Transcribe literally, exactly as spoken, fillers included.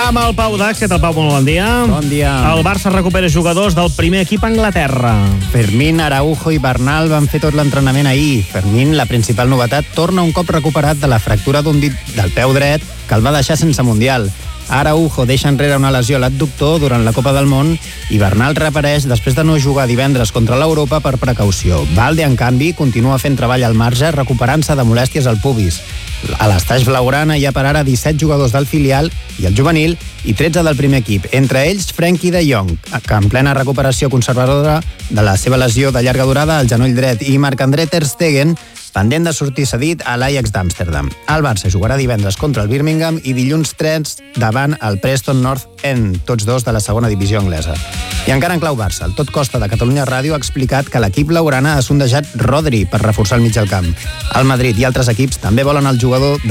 Amb el Pau Dax. Què tal, Pau? Molt bon dia. Bon dia. El Barça recupera jugadors del primer equip a Anglaterra. Fermín, Araujo i Bernal van fer tot l'entrenament ahir. Fermín, la principal novetat, torna un cop recuperat de la fractura d'un dit del peu dret que el va deixar sense Mundial. Araujo deixa enrere una lesió a l'adductor durant la Copa del Món i Bernal reapareix després de no jugar divendres contra l'Europa per precaució. Valde, en canvi, continua fent treball al marge, recuperant-se de molèsties al pubis. A l'estaix blaugrana hi ha per ara disset jugadors del filial i el juvenil i tretze del primer equip, entre ells Frenkie de Jong, que en plena recuperació conservadora de la seva lesió de llarga durada al genoll dret, i Marc-André ter Stegen, pendent de sortir cedit a l'Ajax d'Amsterdam. El Barça jugarà divendres contra el Birmingham i dilluns tres davant el Preston North End, tots dos de la segona divisió anglesa. I encara en clau Barça, el Tot Costa de Catalunya Ràdio ha explicat que l'equip blaugrana ha sondejat Rodri per reforçar el mig del camp. El Madrid i altres equips també volen el jugador